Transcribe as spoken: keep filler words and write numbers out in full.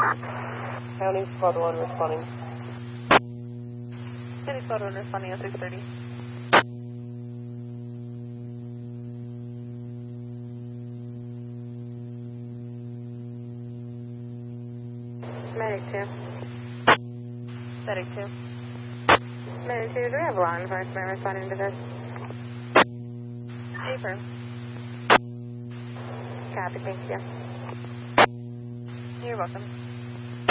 County Squad one responding. City Squad one responding at six thirty. Medic two. Medic two. Medic two, do we have law enforcement responding to this? Affirm. Copy, thank you. You're welcome.